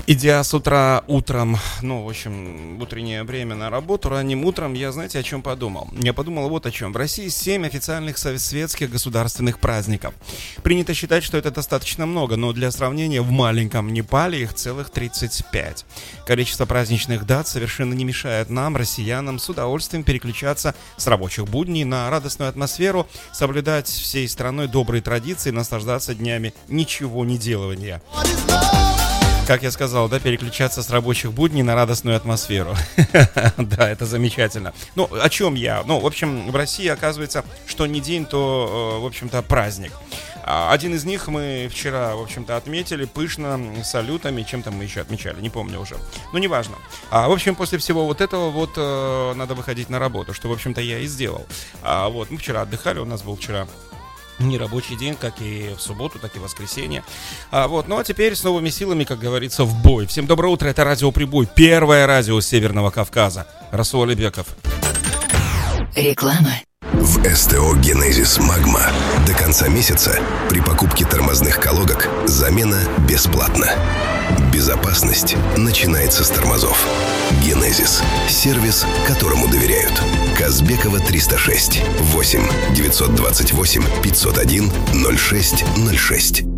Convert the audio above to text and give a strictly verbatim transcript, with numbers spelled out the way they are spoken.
Идя с утра утром, ну, в общем, в утреннее время на работу, ранним утром, я, знаете, о чем подумал? Я подумал вот о чем. В России семь официальных светских государственных праздников. Принято считать, что это достаточно много, но для сравнения, в маленьком Непале их целых тридцать пять. Количество праздничных дат совершенно не мешает нам, россиянам, с удовольствием переключаться с рабочих будней на радостную атмосферу, соблюдать всей страной добрые традиции, наслаждаться днями ничего не делания. Как я сказал, да, переключаться с рабочих будней на радостную атмосферу. Да, это замечательно. Ну, о чем я? Ну, в общем, в России оказывается, что не день, то, в общем-то, праздник. Один из них мы вчера, в общем-то, отметили пышно, салютами, чем-то мы еще отмечали, не помню уже. Ну, неважно. А, в общем, после всего вот этого вот э, надо выходить на работу, что, в общем-то, я и сделал. А, вот, мы вчера отдыхали, у нас был вчера нерабочий день, как и в субботу, так и в воскресенье. А, вот, ну а теперь с новыми силами, как говорится, в бой. Всем доброе утро, это Радио Прибой, первое радио Северного Кавказа. Расул Алибеков. Реклама. В СТО «Генезис Магма» до конца месяца при покупке тормозных колодок замена бесплатна. Безопасность начинается с тормозов. «Генезис» – сервис, которому доверяют. Казбекова триста шесть, восемь девятьсот двадцать восемь пятьсот один ноль шесть ноль шесть.